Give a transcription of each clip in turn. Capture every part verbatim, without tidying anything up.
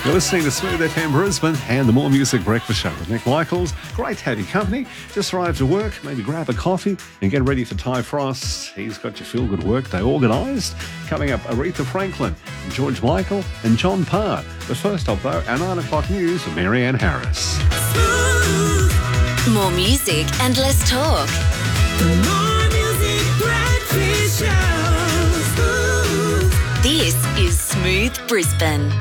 You're listening to Smooth F M Brisbane and the More Music Breakfast Show with Nick Michaels. Great to have your company. Just arrived to work, maybe grab a coffee and get ready for Ty Frost. He's got your feel-good work day organised. Coming up, Aretha Franklin, George Michael and John Parr. But first up, though, our nine o'clock news with Marianne Harris. More music and less talk. The More Music Breakfast Show. This is Smooth Brisbane.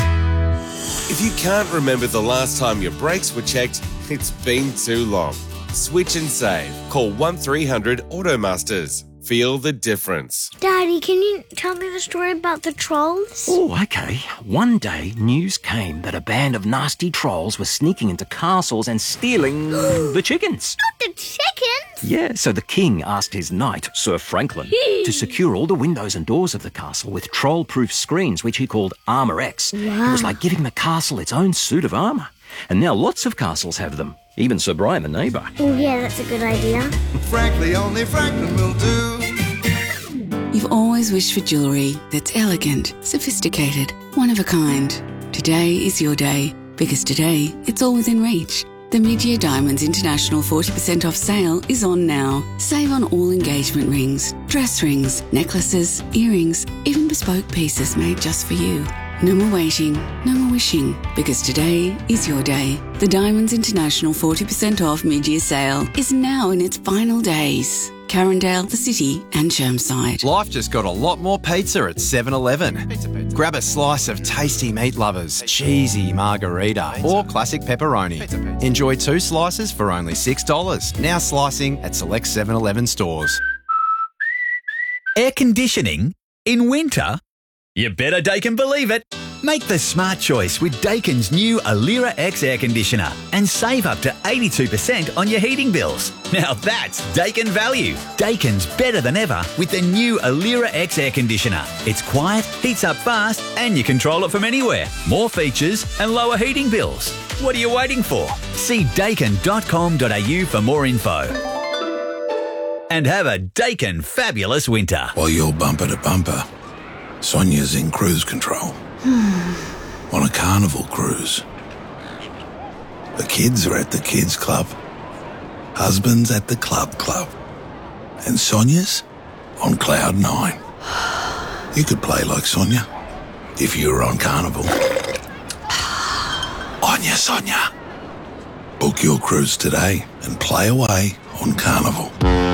If you can't remember the last time your brakes were checked, it's been too long. Switch and save. Call one three hundred Automasters. Feel the difference. Daddy, can you tell me the story about the trolls? Oh, okay. One day, news came that a band of nasty trolls were sneaking into castles and stealing the chickens. Not the chickens? Yeah, so the king asked his knight, Sir Franklin, to secure all the windows and doors of the castle with troll-proof screens, which he called Armour X. Wow. It was like giving the castle its own suit of armour. And now lots of castles have them. Even Sir Brian, the neighbour. Oh, yeah, that's a good idea. Frankly, only Franklin will do. You've always wished for jewellery that's elegant, sophisticated, one of a kind. Today is your day, because today it's all within reach. The Mid-Year Diamonds International forty percent off sale is on now. Save on all engagement rings, dress rings, necklaces, earrings, even bespoke pieces made just for you. No more waiting, no more wishing, because today is your day. The Diamonds International forty percent off mid-year sale is now in its final days. Carindale, the City and Chermside. Life just got a lot more pizza at seven eleven. Grab a slice of tasty meat lovers, cheesy margarita or classic pepperoni. Enjoy two slices for only six dollars. Now slicing at select seven eleven stores. Air conditioning in winter? You better Daikin believe it. Make the smart choice with Daikin's new Alira X air conditioner and save up to eighty-two percent on your heating bills. Now that's Daikin value. Daikin's better than ever with the new Alira X air conditioner. It's quiet, heats up fast, and you control it from anywhere. More features and lower heating bills. What are you waiting for? See daikin dot com dot a u for more info. And have a Daikin fabulous winter. While you're bumper to bumper, Sonia's in cruise control. On a carnival cruise. The kids are at the kids club. Husband's at the club club. And Sonia's on cloud nine. You could play like Sonia if you were on carnival. Onya Sonia. Book your cruise today and play away on carnival.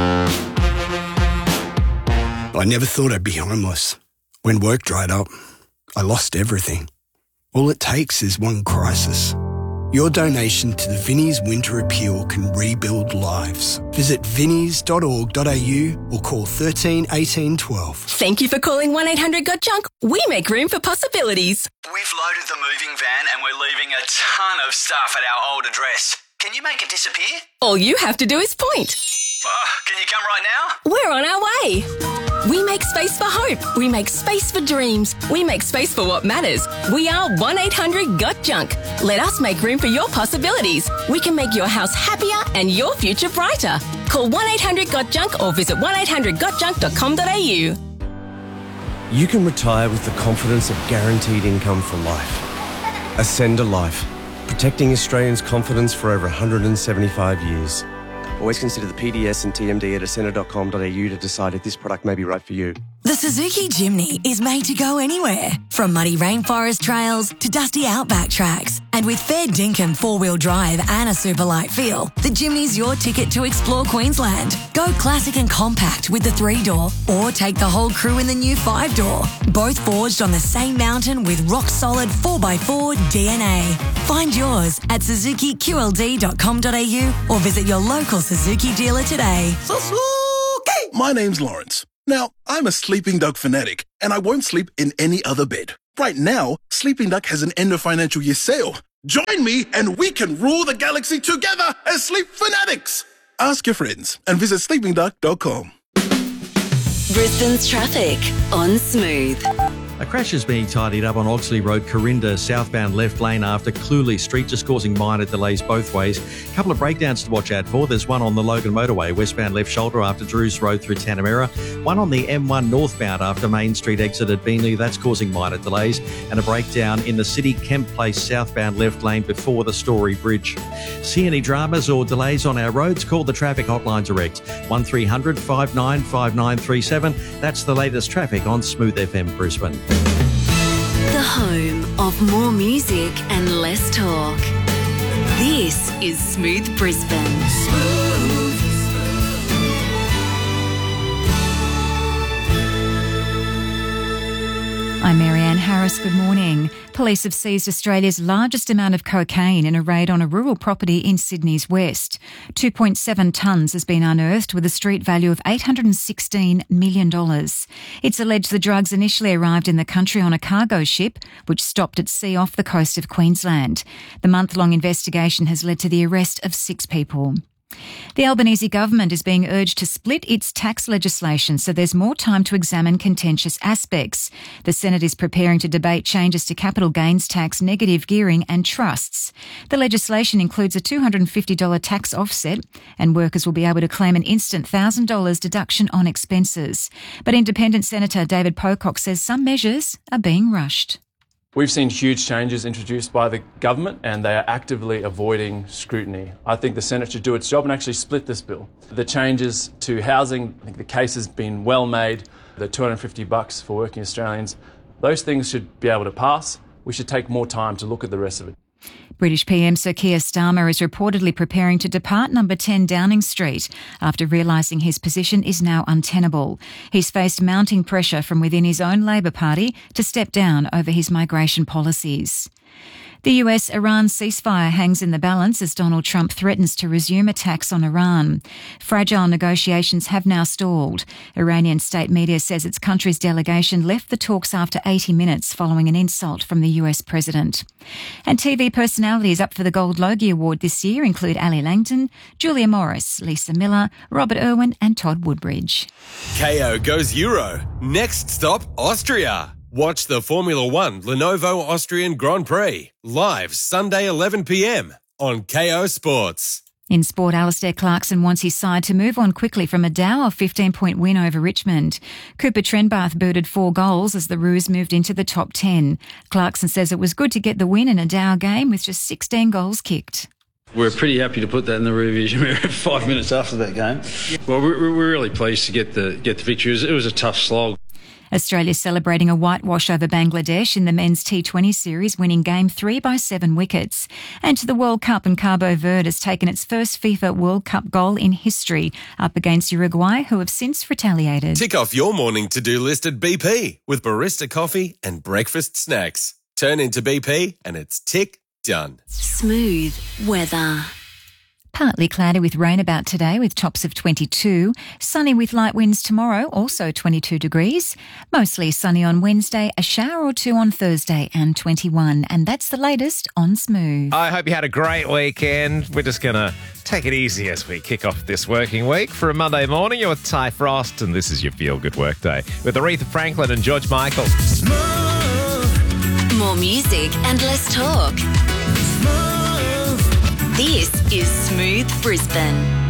I never thought I'd be homeless. When work dried up, I lost everything. All it takes is one crisis. Your donation to the Vinnie's Winter Appeal can rebuild lives. Visit vinnies dot org dot a u or call thirteen eighteen twelve. Thank you for calling one eight hundred got junk. We make room for possibilities. We've loaded the moving van and we're leaving a ton of stuff at our old address. Can you make it disappear? All you have to do is point. Oh, can you come right now? We're on our way. We make space for hope. We make space for dreams. We make space for what matters. We are one eight hundred got junk. Let us make room for your possibilities. We can make your house happier and your future brighter. Call one eight hundred got junk or visit one eight hundred got junk dot com dot a u. You can retire with the confidence of guaranteed income for life. Ascend a Life, protecting Australians' confidence for over one hundred seventy-five years. Always consider the P D S and T M D at ascender dot com dot a u to decide if this product may be right for you. The Suzuki Jimny is made to go anywhere, from muddy rainforest trails to dusty outback tracks. And with fair dinkum four-wheel drive and a super light feel, the Jimny's your ticket to explore Queensland. Go classic and compact with the three-door, or take the whole crew in the new five-door. Both forged on the same mountain with rock-solid four by four D N A. Find yours at suzuki q l d dot com dot a u or visit your local Suzuki dealer today. Suzuki! My name's Lawrence. Now, I'm a Sleeping Duck fanatic, and I won't sleep in any other bed. Right now, Sleeping Duck has an end of financial year sale. Join me, and we can rule the galaxy together as Sleep Fanatics. Ask your friends and visit sleeping duck dot com. Brisbane's traffic on Smooth. A crash is being tidied up on Oxley Road, Corinda, southbound left lane after Cluley Street, just causing minor delays both ways. A couple of breakdowns to watch out for. There's one on the Logan Motorway, westbound left shoulder after Drews Road through Tanamera. One on the M one northbound after Main Street exit at Beenleigh, that's causing minor delays. And a breakdown in the City Kemp Place southbound left lane before the Story Bridge. See any dramas or delays on our roads? Call the traffic hotline direct, one three hundred five nine five nine three seven. That's the latest traffic on Smooth F M Brisbane. The home of more music and less talk. This is Smooth Brisbane. Smooth. I'm Marianne Harris. Good morning. Police have seized Australia's largest amount of cocaine in a raid on a rural property in Sydney's west. two point seven tonnes has been unearthed with a street value of eight hundred sixteen million dollars. It's alleged the drugs initially arrived in the country on a cargo ship which stopped at sea off the coast of Queensland. The month-long investigation has led to the arrest of six people. The Albanese government is being urged to split its tax legislation so there's more time to examine contentious aspects. The Senate is preparing to debate changes to capital gains tax, negative gearing and trusts. The legislation includes a two hundred fifty dollars tax offset and workers will be able to claim an instant one thousand dollars deduction on expenses. But Independent Senator David Pocock says some measures are being rushed. We've seen huge changes introduced by the government and they are actively avoiding scrutiny. I think the Senate should do its job and actually split this bill. The changes to housing, I think the case has been well made. The two hundred fifty bucks for working Australians, those things should be able to pass. We should take more time to look at the rest of it. British P M Sir Keir Starmer is reportedly preparing to depart number ten Downing Street after realising his position is now untenable. He's faced mounting pressure from within his own Labor Party to step down over his migration policies. The U S-Iran ceasefire hangs in the balance as Donald Trump threatens to resume attacks on Iran. Fragile negotiations have now stalled. Iranian state media says its country's delegation left the talks after eighty minutes following an insult from the U S president. And T V personalities up for the Gold Logie Award this year include Ali Langdon, Julia Morris, Lisa Miller, Robert Irwin and Todd Woodbridge. K O goes Euro. Next stop, Austria. Watch the Formula One Lenovo Austrian Grand Prix live Sunday eleven p m on K O Sports. In sport, Alistair Clarkson wants his side to move on quickly from a dour fifteen-point win over Richmond. Cooper Trenbath booted four goals as the Roos moved into the top ten. Clarkson says it was good to get the win in a dour game with just sixteen goals kicked. We're pretty happy to put that in the rear vision mirror five minutes after that game. Well, we're, we're really pleased to get the get the victory. It was, it was a tough slog. Australia's celebrating a whitewash over Bangladesh in the men's T twenty series, winning game three by seven wickets. And to the World Cup, and Cabo Verde has taken its first FIFA World Cup goal in history up against Uruguay, who have since retaliated. Tick off your morning to-do list at B P with barista coffee and breakfast snacks. Turn into B P and it's tick done. Smooth weather. Partly cloudy with rain about today with tops of twenty-two. Sunny with light winds tomorrow, also twenty-two degrees. Mostly sunny on Wednesday, a shower or two on Thursday and twenty-one. And that's the latest on Smooth. I hope you had a great weekend. We're just going to take it easy as we kick off this working week. For a Monday morning, you're with Ty Frost and this is your Feel Good Workday with Aretha Franklin and George Michael. More music and less talk. This is Smooth Brisbane.